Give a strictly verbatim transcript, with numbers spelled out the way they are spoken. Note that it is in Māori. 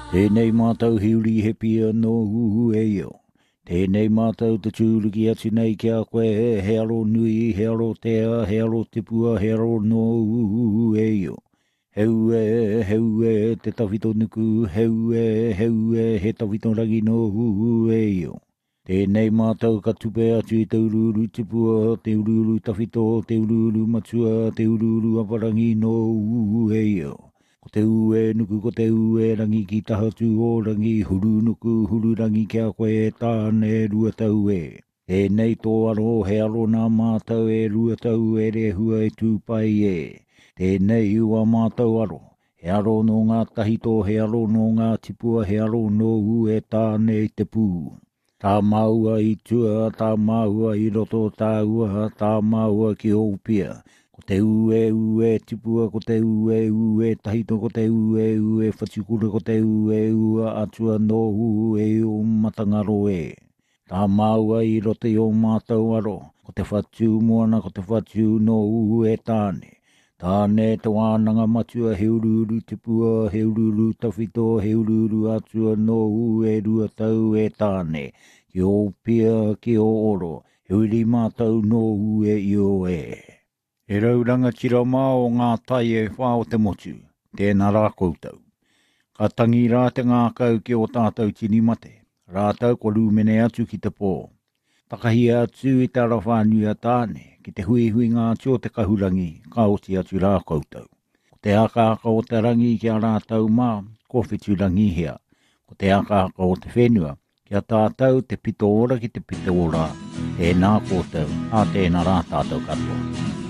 Tēnei mātou hiuri he pia no uhu e io. Tēnei mātou te tūruki atu nei kia koe he aro nui, he aro tea, he aro tipua, he aro no uhu e io. Heu e, heu e, te tawhito nuku, heu e, heu e, he tawhito rangi no uhu e io. Tēnei mātou ka tupe atu i te ururu tipua, te ururu tawhito, te ururu matua, te ururu aparangi no uhu e io. Ko te ue nuku, ko te ue rangi ki taha tū o rangi, huru nuku, huru rangi kia koe e tāne rua tau e. E nei tō aro, he aro nā mātou e rua tau e re hua e tūpai e. Tēnei ua mātou aro, he aro no ngā tahito, he aro no ngā tipua, he aro no u e tāne i te pū. Tā maua i tua, tā maua i roto, tā ua, tā maua ki opia. Ko te ue ue tipua, ko te ue ue tahito, ko te ue ue whatikura, ko te ue ue atua no ue o matangaro e. Tā maua i rote o mātou aro, ko te whatu moana, ko te whatu no ue tāne. Tāne te wānanga matua he ururu tipua, he ururu tawhito, he ururu atua no ue rua tau e tāne. Ki o pia, ki o oro, he uri mātou no ue i o e. E rauranga tira mā o ngā tai e whao te motu, tēnā rā koutou. Ka tangi rā te ngā kau ki o tātou tini mate, rātau ko rūmene atu ki te pō. Takahi atu i te arawhānui a tāne, ki te hui hui ngā tio te kahurangi, ka oti atu rā koutou. Ko te aka o te rangi ki a rātau mā, ko whitu rangi hea. Ko te aka o te whenua, ki a tātou te pito ora ki te pito ora, tēnā koutou, a tēnā rā tātou katoa.